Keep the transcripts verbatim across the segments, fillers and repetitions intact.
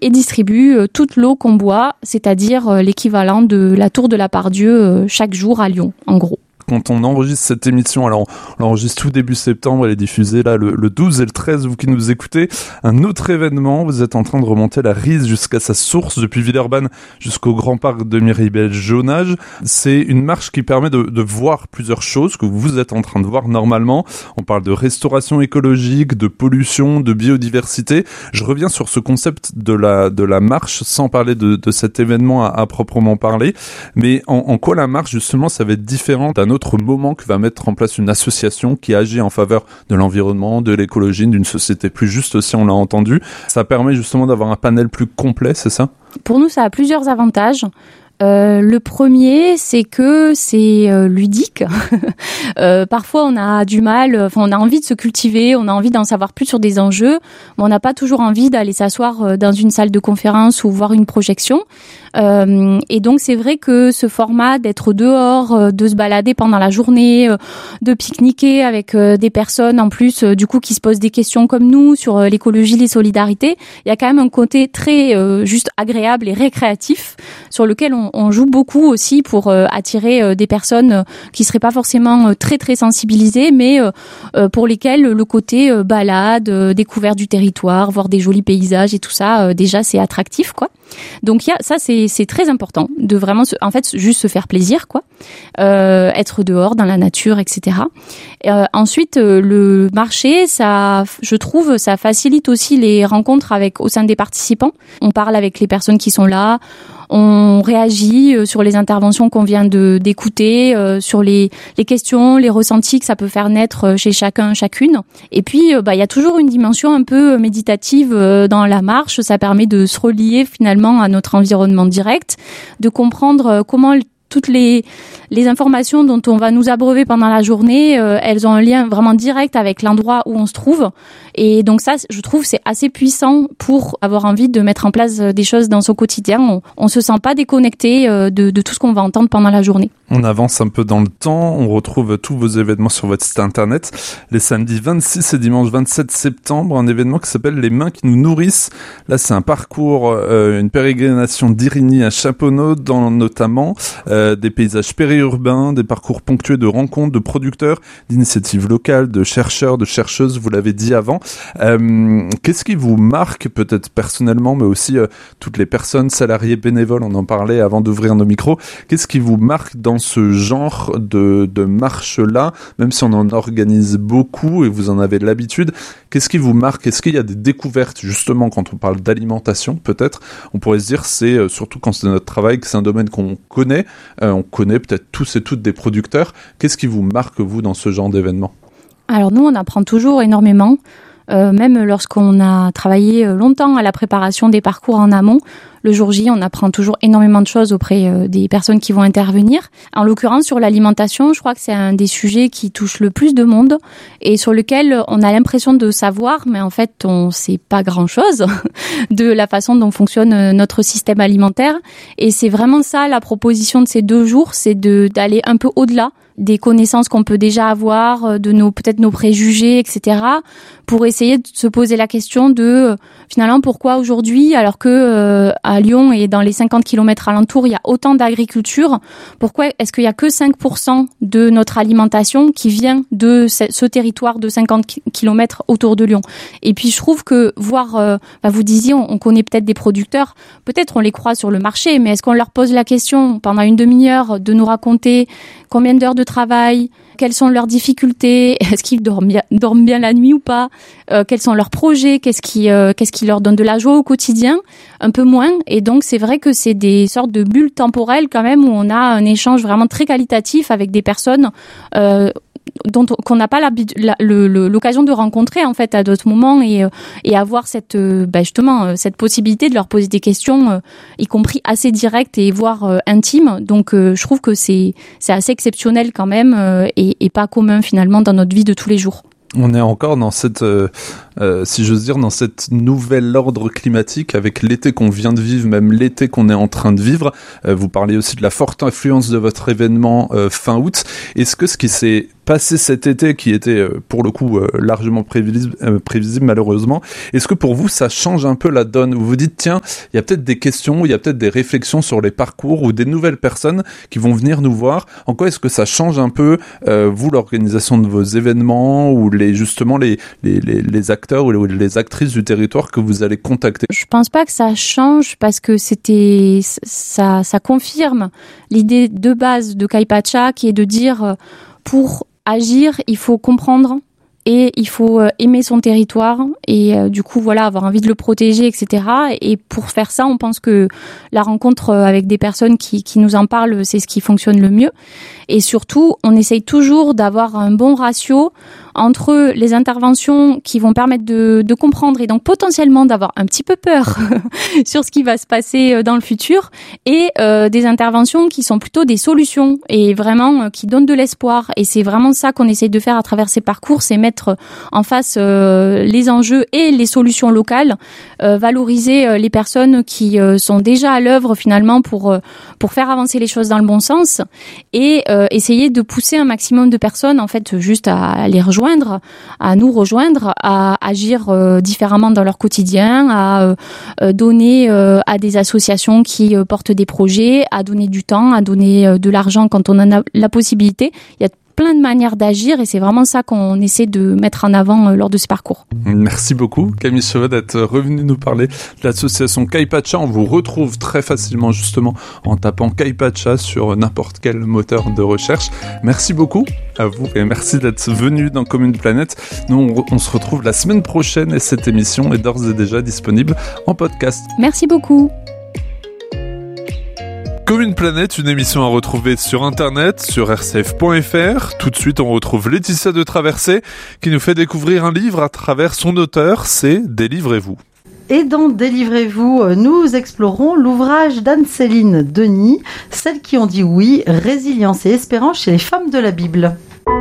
et distribue euh, toute l'eau qu'on boit, c'est-à-dire euh, l'équivalent de la tour de la Part-Dieu euh, chaque jour à Lyon, en gros. Quand on enregistre cette émission, alors on l'enregistre tout début septembre, elle est diffusée là le, le douze et le treize, vous qui nous écoutez, un autre événement, vous êtes en train de remonter la Rize jusqu'à sa source, depuis Villeurbanne jusqu'au Grand Parc de Miribel-Jonage. C'est une marche qui permet de, de voir plusieurs choses que vous êtes en train de voir normalement. On parle de restauration écologique, de pollution, de biodiversité. Je reviens sur ce concept de la, de la marche, sans parler de, de cet événement à, à proprement parler, mais en, en quoi la marche, justement, ça va être différent d'un autre moment que va mettre en place une association qui agit en faveur de l'environnement, de l'écologie, d'une société plus juste aussi, on l'a entendu. Ça permet justement d'avoir un panel plus complet, c'est ça ? Pour nous, ça a plusieurs avantages. Euh, le premier, c'est que c'est euh, ludique. euh, parfois, on a du mal, enfin, on a envie de se cultiver, on a envie d'en savoir plus sur des enjeux, mais on n'a pas toujours envie d'aller s'asseoir dans une salle de conférence ou voir une projection. Euh, et donc, c'est vrai que ce format d'être dehors, euh, de se balader pendant la journée, euh, de pique-niquer avec euh, des personnes en plus, euh, du coup, qui se posent des questions comme nous sur euh, l'écologie, les solidarités, il y a quand même un côté très euh, juste agréable et récréatif sur lequel on on joue beaucoup aussi pour euh, attirer euh, des personnes euh, qui seraient pas forcément euh, très très sensibilisées, mais euh, euh, pour lesquelles le côté euh, balade, euh, découverte du territoire, voir des jolis paysages et tout ça, euh, déjà c'est attractif, quoi. Donc il y a ça, c'est c'est très important de vraiment se, en fait juste se faire plaisir, quoi, euh, être dehors dans la nature, et cetera. Euh, ensuite euh, le marché, ça, je trouve, ça facilite aussi les rencontres avec au sein des participants. On parle avec les personnes qui sont là. On réagit sur les interventions qu'on vient de d'écouter, euh, sur les les questions, les ressentis que ça peut faire naître chez chacun, chacune. Et puis, euh, bah, il y a toujours une dimension un peu méditative euh, dans la marche. Ça permet de se relier finalement à notre environnement direct, de comprendre euh, comment toutes les les informations dont on va nous abreuver pendant la journée, euh, elles ont un lien vraiment direct avec l'endroit où on se trouve. Et donc ça, je trouve, c'est assez puissant pour avoir envie de mettre en place des choses dans son quotidien. On, on se sent pas déconnecté de, de tout ce qu'on va entendre pendant la journée. On avance un peu dans le temps, on retrouve tous vos événements sur votre site internet. Les samedis vingt-six et dimanche vingt-sept septembre, un événement qui s'appelle Les Mains qui nous nourrissent. Là, c'est un parcours, euh, une pérégrination d'Irigny à Chaponneau, dans notamment euh, des paysages périurbains, des parcours ponctués de rencontres, de producteurs, d'initiatives locales, de chercheurs, de chercheuses, vous l'avez dit avant. Euh, qu'est-ce qui vous marque, peut-être personnellement, mais aussi euh, toutes les personnes, salariés, bénévoles, on en parlait avant d'ouvrir nos micros, qu'est-ce qui vous marque dans ce genre de, de marche-là, même si on en organise beaucoup et vous en avez de l'habitude, qu'est-ce qui vous marque ? Est-ce qu'il y a des découvertes, justement, quand on parle d'alimentation, peut-être, on pourrait se dire, c'est euh, surtout quand c'est notre travail, que c'est un domaine qu'on connaît, euh, on connaît peut-être tous et toutes des producteurs. Qu'est-ce qui vous marque, vous, dans ce genre d'événement ? Alors nous, on apprend toujours énormément, euh, même lorsqu'on a travaillé longtemps à la préparation des parcours en amont. Le jour J, on apprend toujours énormément de choses auprès euh, des personnes qui vont intervenir. En l'occurrence, sur l'alimentation, je crois que c'est un des sujets qui touche le plus de monde et sur lequel on a l'impression de savoir, mais en fait, on sait pas grand-chose de la façon dont fonctionne notre système alimentaire. Et c'est vraiment ça, la proposition de ces deux jours, c'est de d'aller un peu au-delà des connaissances qu'on peut déjà avoir, de nos peut-être nos préjugés, et cetera, pour essayer de se poser la question de finalement pourquoi aujourd'hui, alors que euh, à Lyon et dans les cinquante kilomètres alentours, il y a autant d'agriculture, pourquoi est-ce qu'il y a que cinq pour cent de notre alimentation qui vient de ce, ce territoire de cinquante kilomètres autour de Lyon? Et puis je trouve que voir, euh, bah vous disiez, on, on connaît peut-être des producteurs, peut-être on les croit sur le marché, mais est-ce qu'on leur pose la question pendant une demi-heure de nous raconter combien d'heures de travail, quelles sont leurs difficultés, est-ce qu'ils dorment bien, dorment bien la nuit ou pas, euh, quels sont leurs projets, qu'est-ce qui, euh, qu'est-ce qui leur donne de la joie au quotidien, un peu moins. Et donc c'est vrai que c'est des sortes de bulles temporelles quand même où on a un échange vraiment très qualitatif avec des personnes euh, dont qu'on n'a pas la, la, le, le, l'occasion de rencontrer en fait à d'autres moments et, et avoir cette bah justement cette possibilité de leur poser des questions, euh, y compris assez directes et voire euh, intimes. Donc euh, je trouve que c'est c'est assez exceptionnel quand même euh, et, et pas commun finalement dans notre vie de tous les jours. On est encore dans cette euh, euh, si j'ose dire, dans cette nouvel ordre climatique avec l'été qu'on vient de vivre, même l'été qu'on est en train de vivre. Euh, vous parlez aussi de la forte influence de votre événement euh, fin août. Est-ce que ce qui s'est passé cet été, qui était euh, pour le coup euh, largement prévisible, euh, prévisible malheureusement, est-ce que pour vous ça change un peu la donne? Vous vous dites tiens, il y a peut-être des questions, il y a peut-être des réflexions sur les parcours ou des nouvelles personnes qui vont venir nous voir. En quoi est-ce que ça change un peu euh, vous l'organisation de vos événements ou les justement les les les, les acteurs ou les, les actrices du territoire que vous allez contacter? Je pense pas que ça change parce que c'était ça ça confirme l'idée de base de Kaypacha qui est de dire pour agir, il faut comprendre et il faut aimer son territoire et euh, du coup voilà avoir envie de le protéger, et cetera. Et pour faire ça, on pense que la rencontre avec des personnes qui qui nous en parlent, c'est ce qui fonctionne le mieux. Et surtout, on essaye toujours d'avoir un bon ratio entre les interventions qui vont permettre de, de comprendre et donc potentiellement d'avoir un petit peu peur sur ce qui va se passer dans le futur et euh, des interventions qui sont plutôt des solutions et vraiment euh, qui donnent de l'espoir. Et c'est vraiment ça qu'on essaye de faire à travers ces parcours, c'est mettre en face euh, les enjeux et les solutions locales, euh, valoriser euh, les personnes qui euh, sont déjà à l'œuvre finalement pour, euh, pour faire avancer les choses dans le bon sens et euh, essayer de pousser un maximum de personnes en fait juste à, à les rejoindre à nous rejoindre, à agir euh, différemment dans leur quotidien, à euh, donner euh, à des associations qui euh, portent des projets, à donner du temps, à donner euh, de l'argent quand on en a la possibilité. Il y a plein de manières d'agir et c'est vraiment ça qu'on essaie de mettre en avant euh, lors de ces parcours. Merci beaucoup Camille Cheveux d'être revenue nous parler de l'association Kaypacha. On vous retrouve très facilement justement en tapant Kaypacha sur n'importe quel moteur de recherche. Merci beaucoup à vous et merci d'être venu dans Commune Planète. Nous on, on se retrouve la semaine prochaine et cette émission est d'ores et déjà disponible en podcast. Merci beaucoup. Commune Planète, une émission à retrouver sur internet, sur r c f point f r. Tout de suite, on retrouve Laetitia de Traversée qui nous fait découvrir un livre à travers son auteur, c'est Délivrez-vous. Et dans Délivrez-vous, nous explorons l'ouvrage d'Anne-Céline Denis, Celles qui ont dit oui, résilience et espérance chez les femmes de la Bible.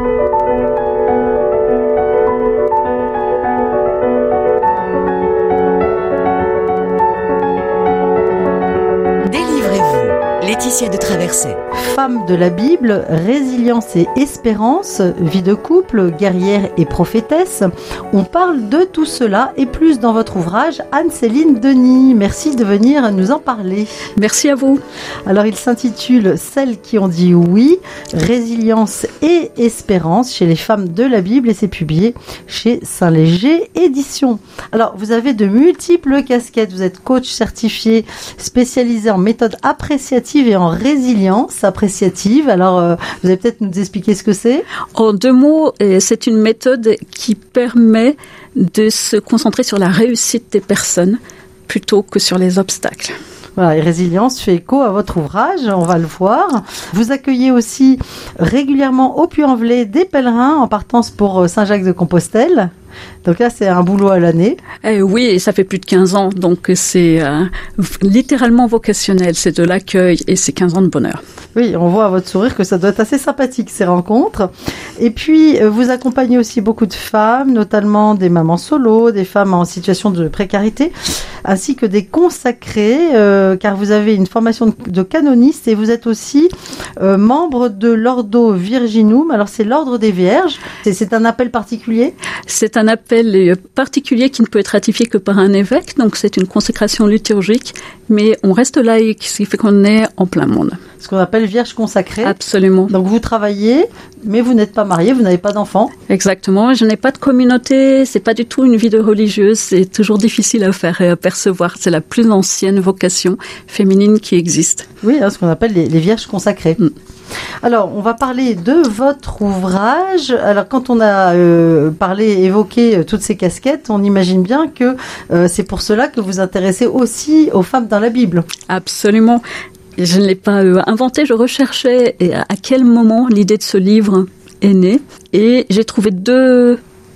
Laetitia de Traversée. Femmes de la Bible, résilience et espérance, vie de couple, guerrière et prophétesse. On parle de tout cela et plus dans votre ouvrage, Anne-Céline Denis. Merci de venir nous en parler. Merci à vous. Alors il s'intitule Celles qui ont dit oui, résilience et espérance chez les femmes de la Bible et c'est publié chez Saint-Léger Éditions. Alors vous avez de multiples casquettes, vous êtes coach certifié spécialisé en méthode appréciative et en résilience appréciative. Alors, euh, vous allez peut-être nous expliquer ce que c'est? En deux mots, c'est une méthode qui permet de se concentrer sur la réussite des personnes plutôt que sur les obstacles. Voilà, et résilience fait écho à votre ouvrage, on va le voir. Vous accueillez aussi régulièrement au Puy-en-Velay des pèlerins en partance pour Saint-Jacques-de-Compostelle. Donc là, c'est un boulot à l'année. Eh oui, et ça fait plus de quinze ans, donc c'est euh, littéralement vocationnel, c'est de l'accueil et c'est quinze ans de bonheur. Oui, on voit à votre sourire que ça doit être assez sympathique, ces rencontres. Et puis, vous accompagnez aussi beaucoup de femmes, notamment des mamans solo, des femmes en situation de précarité, ainsi que des consacrés, euh, car vous avez une formation de canoniste et vous êtes aussi euh, membre de l'Ordo Virginum. Alors, c'est l'ordre des Vierges. C'est, c'est un appel particulier? C'est un appel particulier qui ne peut être ratifié que par un évêque, donc c'est une consécration liturgique, mais on reste laïque, ce qui fait qu'on est en plein monde. Ce qu'on appelle vierge consacrée. Absolument. Donc vous travaillez, mais vous n'êtes pas mariée, vous n'avez pas d'enfants. Exactement, je n'ai pas de communauté, c'est pas du tout une vie de religieuse, c'est toujours difficile à faire et à percevoir. C'est la plus ancienne vocation féminine qui existe. Oui, hein, ce qu'on appelle les, les vierges consacrées. Mm. Alors, on va parler de votre ouvrage. Alors, quand on a euh, parlé, évoqué euh, toutes ces casquettes, on imagine bien que euh, c'est pour cela que vous intéressez aussi aux femmes dans la Bible. Absolument. Je ne l'ai pas euh, inventé, je recherchais et à, à quel moment l'idée de ce livre est née. Et j'ai trouvé deux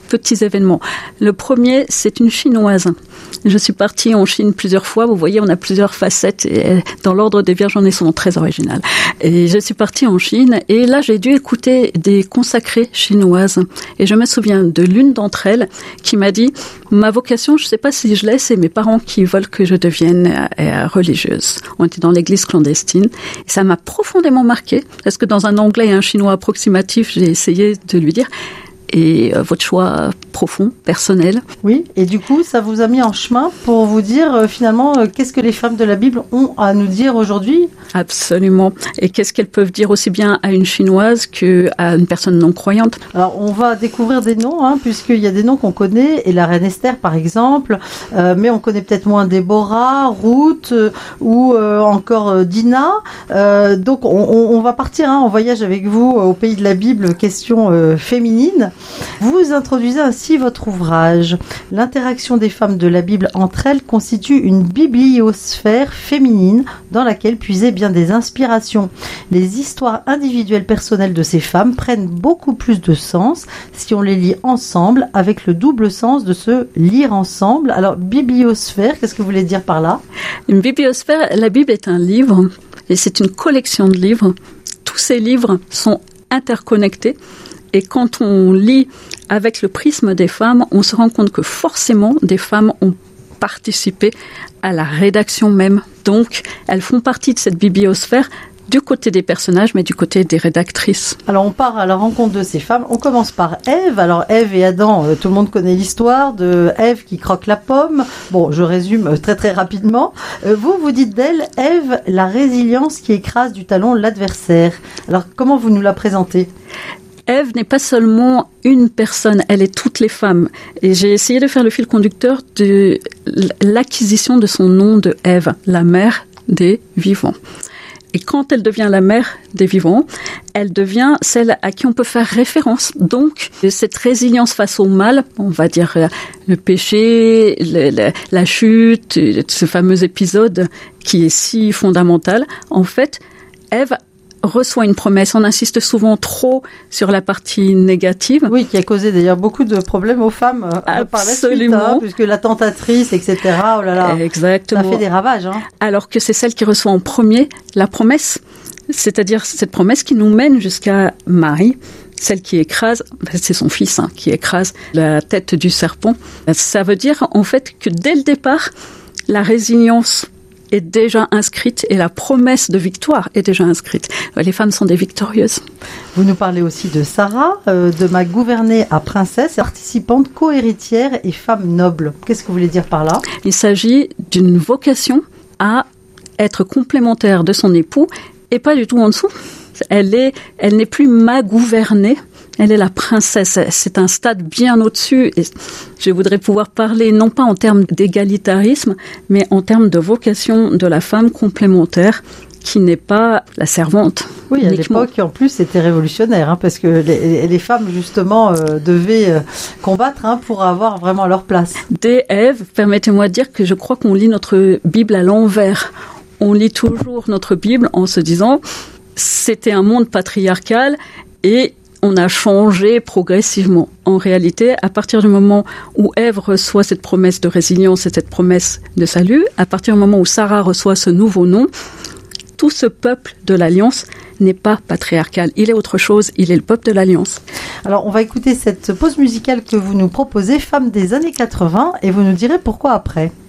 petits événements. Le premier, c'est une Chinoise. Je suis partie en Chine plusieurs fois. Vous voyez, on a plusieurs facettes. Et dans l'ordre des Vierges, on est souvent très originales. Et je suis partie en Chine. Et là, j'ai dû écouter des consacrées chinoises. Et je me souviens de l'une d'entre elles qui m'a dit « Ma vocation, je ne sais pas si je l'ai, c'est mes parents qui veulent que je devienne euh, religieuse. » On était dans l'église clandestine. Et ça m'a profondément marquée. Parce que dans un anglais et un chinois approximatif, j'ai essayé de lui dire... Et euh, votre choix profond, personnel. Oui, et du coup, ça vous a mis en chemin pour vous dire euh, finalement euh, qu'est-ce que les femmes de la Bible ont à nous dire aujourd'hui ? Absolument. Et qu'est-ce qu'elles peuvent dire aussi bien à une Chinoise qu'à une personne non croyante ? Alors, on va découvrir des noms, hein, puisqu'il y a des noms qu'on connaît, et la reine Esther par exemple, euh, mais on connaît peut-être moins Déborah, Ruth euh, ou euh, encore euh, Dina. Euh, donc, on, on, on va partir hein, en voyage avec vous euh, au pays de la Bible, question euh, féminine. Vous introduisez ainsi votre ouvrage. L'interaction des femmes de la Bible entre elles constitue une bibliosphère féminine dans laquelle puiser bien des inspirations. Les histoires individuelles personnelles de ces femmes prennent beaucoup plus de sens si on les lit ensemble avec le double sens de se lire ensemble. Alors, bibliosphère, qu'est-ce que vous voulez dire par là ? Une bibliosphère, la Bible est un livre et c'est une collection de livres. Tous ces livres sont interconnectés. Et quand on lit avec le prisme des femmes, on se rend compte que forcément, des femmes ont participé à la rédaction même. Donc, elles font partie de cette bibliosphère du côté des personnages, mais du côté des rédactrices. Alors, on part à la rencontre de ces femmes. On commence par Ève. Alors, Ève et Adam, euh, tout le monde connaît l'histoire de Ève qui croque la pomme. Bon, je résume très très rapidement. Euh, vous, vous dites d'elle, Ève, la résilience qui écrase du talon l'adversaire. Alors, comment vous nous la présentez ? Ève n'est pas seulement une personne, elle est toutes les femmes. Et j'ai essayé de faire le fil conducteur de l'acquisition de son nom de Ève, la mère des vivants. Et quand elle devient la mère des vivants, elle devient celle à qui on peut faire référence. Donc, cette résilience face au mal, on va dire le péché, le, le, la chute, ce fameux épisode qui est si fondamental, en fait, Ève reçoit une promesse. On insiste souvent trop sur la partie négative. Oui, qui a causé d'ailleurs beaucoup de problèmes aux femmes euh, par la suite, hein, puisque la tentatrice, et cetera. Oh là là, exactement. Ça fait des ravages. Hein. Alors que c'est celle qui reçoit en premier la promesse, c'est-à-dire cette promesse qui nous mène jusqu'à Marie, celle qui écrase, c'est son fils hein, qui écrase la tête du serpent. Ça veut dire en fait que dès le départ, la résilience est déjà inscrite et la promesse de victoire est déjà inscrite. Les femmes sont des victorieuses. Vous nous parlez aussi de Sarah, euh, de ma gouvernée à princesse, participante, co-héritière et femme noble. Qu'est-ce que vous voulez dire par là ? Il s'agit d'une vocation à être complémentaire de son époux et pas du tout en dessous. Elle est, elle n'est plus ma gouvernée. Elle est la princesse. C'est un stade bien au-dessus. Et je voudrais pouvoir parler non pas en termes d'égalitarisme, mais en termes de vocation de la femme complémentaire qui n'est pas la servante. Oui, à l'époque, en plus, c'était révolutionnaire, hein, parce que les, les femmes, justement, euh, devaient euh, combattre hein, pour avoir vraiment leur place. Dès Ève, permettez-moi de dire que je crois qu'on lit notre Bible à l'envers. On lit toujours notre Bible en se disant c'était un monde patriarcal et on a changé progressivement. En réalité, à partir du moment où Ève reçoit cette promesse de résilience et cette promesse de salut, à partir du moment où Sarah reçoit ce nouveau nom, tout ce peuple de l'Alliance n'est pas patriarcal. Il est autre chose, il est le peuple de l'Alliance. Alors, on va écouter cette pause musicale que vous nous proposez, Femmes des années quatre-vingts, et vous nous direz pourquoi après.